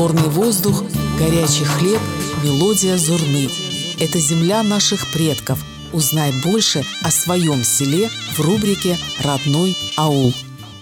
Горный воздух, горячий хлеб, мелодия зурны. Это земля наших предков. Узнай больше о своем селе в рубрике «Родной аул».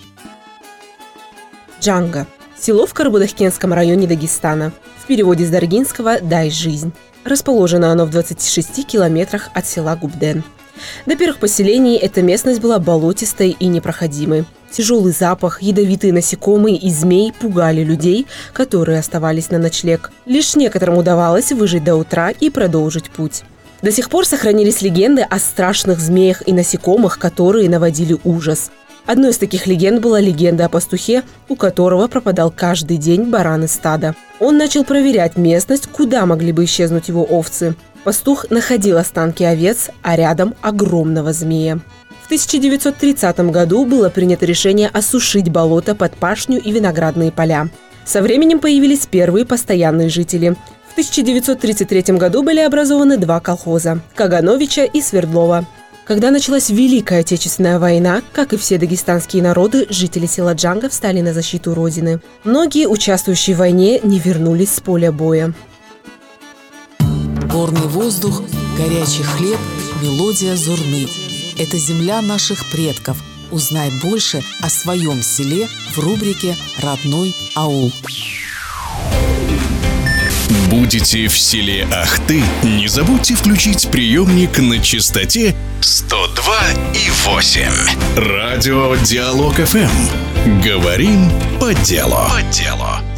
Джанга – село в Карабудахкенском районе Дагестана. В переводе с даргинского «дай жизнь». Расположено оно в 26 километрах от села Губден. До первых поселений эта местность была болотистой и непроходимой. Тяжелый запах, ядовитые насекомые и змей пугали людей, которые оставались на ночлег. Лишь некоторым удавалось выжить до утра и продолжить путь. До сих пор сохранились легенды о страшных змеях и насекомых, которые наводили ужас. Одной из таких легенд была легенда о пастухе, у которого пропадал каждый день баран из стада. Он начал проверять местность, куда могли бы исчезнуть его овцы. Пастух находил останки овец, а рядом огромного змея. В 1930 году было принято решение осушить болото под пашню и виноградные поля. Со временем появились первые постоянные жители. В 1933 году были образованы два колхоза – Кагановича и Свердлова. Когда началась Великая Отечественная война, как и все дагестанские народы, жители села Джанга встали на защиту родины. Многие, участвующие в войне, не вернулись с поля боя. Горный воздух, горячий хлеб, мелодия зурны. Это земля наших предков. Узнай больше о своем селе в рубрике «Родной аул». Будете в селе Ахты? Не забудьте включить приемник на частоте 102,8. Радио Диалог ФМ. Говорим по делу.